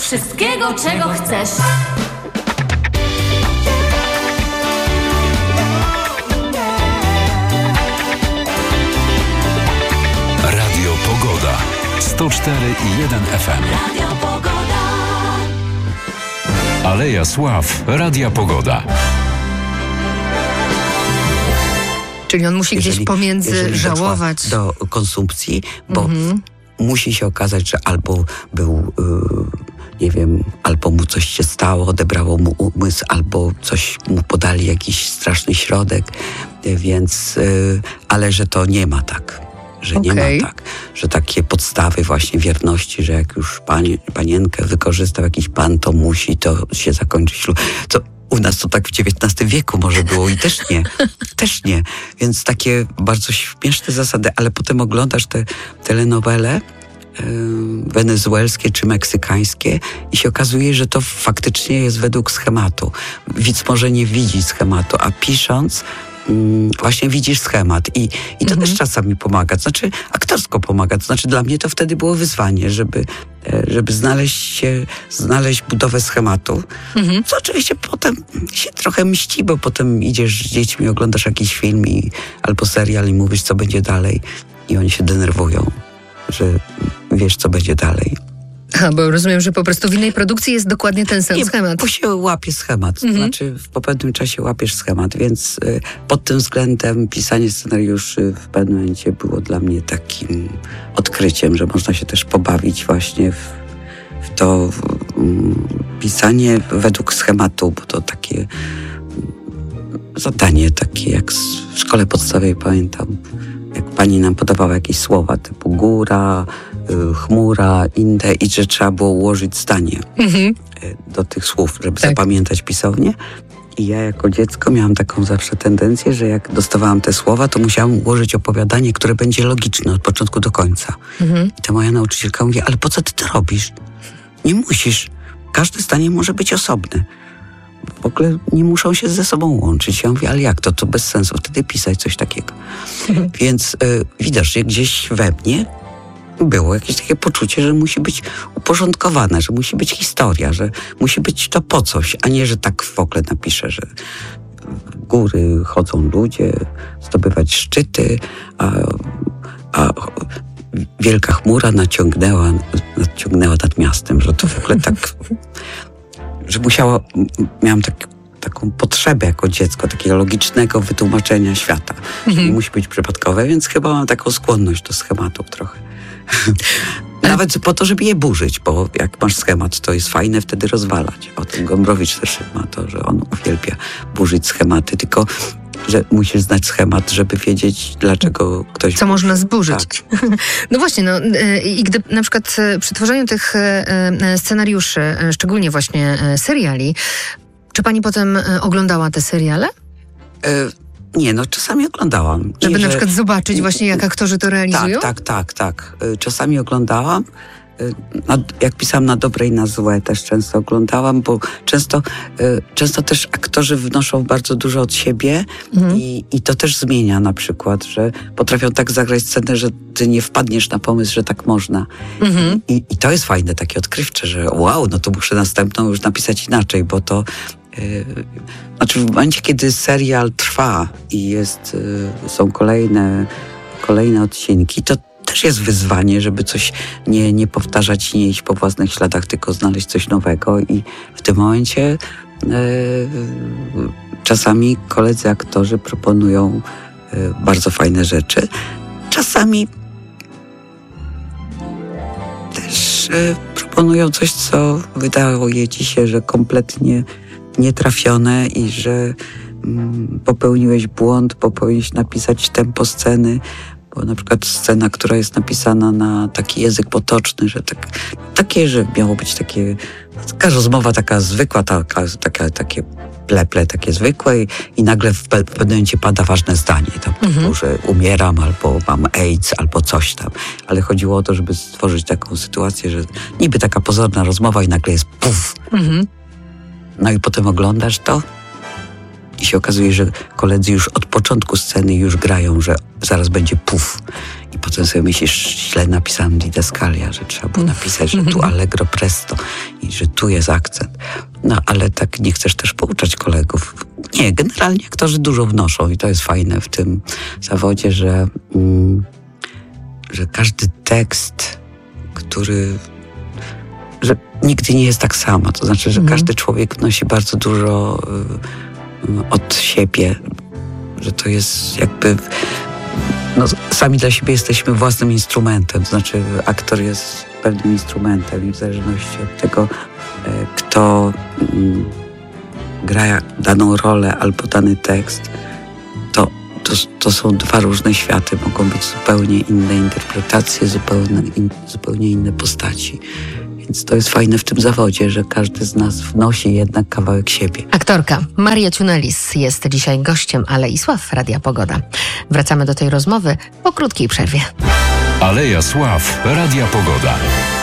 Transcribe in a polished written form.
wszystkiego, czego chcesz. Radio Pogoda. 104,1 FM. Radio Pogoda. Aleja Sław. Radia Pogoda. Czyli on musi gdzieś pomiędzy żałować do konsumpcji, bo musi się okazać, że albo był, nie wiem, albo mu coś się stało, odebrało mu umysł, albo coś mu podali, jakiś straszny środek, więc, ale że to nie ma tak. Że nie ma tak, że takie podstawy właśnie wierności, że jak już panienkę wykorzystał jakiś pan, to musi to się zakończyć ślub. To u nas to tak w XIX wieku może było i też nie. Więc takie bardzo śmieszne zasady, ale potem oglądasz te telenowele wenezuelskie czy meksykańskie i się okazuje, że to faktycznie jest według schematu. Widz może nie widzi schematu, a pisząc właśnie widzisz schemat i to też czasami pomaga, to znaczy aktorsko pomaga, to znaczy dla mnie to wtedy było wyzwanie, żeby znaleźć budowę schematu, co oczywiście potem się trochę mści, bo potem idziesz z dziećmi, oglądasz jakiś film albo serial i mówisz, co będzie dalej i oni się denerwują, że wiesz, co będzie dalej. Bo rozumiem, że po prostu w innej produkcji jest dokładnie ten sam schemat. Bo się łapie schemat. To znaczy po pewnym czasie łapiesz schemat, więc pod tym względem pisanie scenariuszy w pewnym momencie było dla mnie takim odkryciem, że można się też pobawić właśnie w to pisanie według schematu, bo to takie zadanie, takie jak w szkole podstawowej pamiętam, jak pani nam podawała jakieś słowa typu góra, chmura, inne i że trzeba było ułożyć zdanie do tych słów, żeby zapamiętać pisownię. I ja jako dziecko miałam taką zawsze tendencję, że jak dostawałam te słowa, to musiałam ułożyć opowiadanie, które będzie logiczne od początku do końca. I ta moja nauczycielka mówi, ale po co ty to robisz? Nie musisz. Każde zdanie może być osobne. W ogóle nie muszą się ze sobą łączyć. Ja mówię, ale jak to? To bez sensu wtedy pisać coś takiego. Więc widocznie gdzieś we mnie było jakieś takie poczucie, że musi być uporządkowane, że musi być historia, że musi być to po coś, a nie, że tak w ogóle napiszę, że w góry chodzą ludzie, zdobywać szczyty, a wielka chmura naciągnęła nad miastem, że to w ogóle tak, że miałam taką potrzebę jako dziecko, takiego logicznego wytłumaczenia świata. Nie musi być przypadkowe, więc chyba mam taką skłonność do schematów trochę. Nawet po to, żeby je burzyć, bo jak masz schemat, to jest fajne wtedy rozwalać. O tym Gombrowicz też ma to, że on uwielbia burzyć schematy, tylko że musisz znać schemat, żeby wiedzieć, dlaczego ktoś... Co można zburzyć. Tak. No właśnie, i gdy na przykład przy tworzeniu tych scenariuszy, szczególnie właśnie seriali, czy pani potem oglądała te seriale? Nie, czasami oglądałam. Żeby na przykład zobaczyć właśnie, jak aktorzy to realizują? Tak. Czasami oglądałam. Jak pisałam na dobre i na złe, też często oglądałam, bo często też aktorzy wnoszą bardzo dużo od siebie i to też zmienia na przykład, że potrafią tak zagrać scenę, że ty nie wpadniesz na pomysł, że tak można. I to jest fajne, takie odkrywcze, że wow, to muszę następną już napisać inaczej, bo to znaczy w momencie, kiedy serial trwa i są kolejne odcinki, to też jest wyzwanie, żeby coś nie powtarzać i nie iść po własnych śladach, tylko znaleźć coś nowego i w tym momencie czasami koledzy aktorzy proponują bardzo fajne rzeczy. Czasami też proponują coś, co wydaje ci się, że kompletnie nietrafione i że popełniłeś błąd, bo powinieneś napisać tempo sceny, bo na przykład scena, która jest napisana na taki język potoczny, że że miało być taka rozmowa taka zwykła, takie pleple, takie zwykłe i nagle w pewnym momencie pada ważne zdanie, typu, że umieram, albo mam AIDS, albo coś tam. Ale chodziło o to, żeby stworzyć taką sytuację, że niby taka pozorna rozmowa i nagle jest puf. No i potem oglądasz to i się okazuje, że koledzy już od początku sceny już grają, że zaraz będzie puf. I potem sobie myślisz, źle napisałem didaskalia, że trzeba było napisać, że tu allegro presto. i że tu jest akcent. No, ale tak nie chcesz też pouczać kolegów. Nie, generalnie aktorzy dużo wnoszą i to jest fajne w tym zawodzie, że każdy tekst, że nigdy nie jest tak samo. To znaczy, że każdy człowiek wnosi bardzo dużo od siebie, że to jest jakby... No, sami dla siebie jesteśmy własnym instrumentem. To znaczy, aktor jest pewnym instrumentem i w zależności od tego, kto gra daną rolę albo dany tekst, to są dwa różne światy. Mogą być zupełnie inne interpretacje, zupełnie inne postaci. Więc to jest fajne w tym zawodzie, że każdy z nas wnosi jednak kawałek siebie. Aktorka Maria Ciunelis jest dzisiaj gościem Alei Sław Radia Pogoda. Wracamy do tej rozmowy po krótkiej przerwie. Aleja Sław Radia Pogoda.